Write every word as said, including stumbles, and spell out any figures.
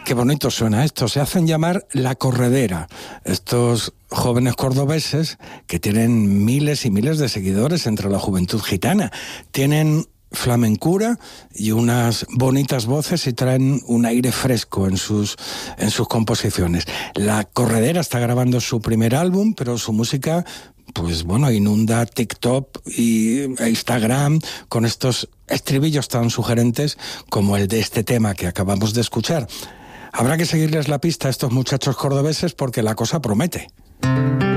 Qué bonito suena esto. Se hacen llamar La Corredera. Estos jóvenes cordobeses que tienen miles y miles de seguidores entre la juventud gitana. Tienen flamencura y unas bonitas voces y traen un aire fresco en sus, en sus composiciones. La Corredera está grabando su primer álbum, pero su música, pues bueno, inunda TikTok y Instagram con estos estribillos tan sugerentes como el de este tema que acabamos de escuchar. Habrá que seguirles la pista a estos muchachos cordobeses porque la cosa promete.